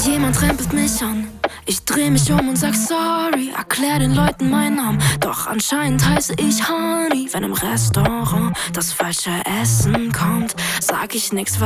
Jemand rempelt mich an, ich dreh mich um und sag sorry, erklär den Leuten meinen Namen. Doch anscheinend heiße ich Honey. Wenn im Restaurant das falsche Essen kommt, sag ich nix,